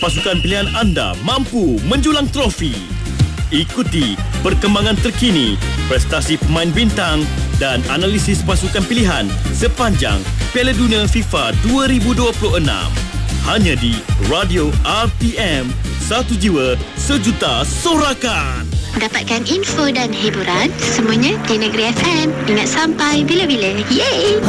pasukan pilihan anda mampu menjulang trofi. Ikuti perkembangan terkini, prestasi pemain bintang dan analisis pasukan pilihan sepanjang Piala Dunia FIFA 2026. Hanya di Radio RTM, satu jiwa, sejuta sorakan. Dapatkan info dan hiburan semuanya di Negeri FM. Ingat sampai bila-bila. Yeay!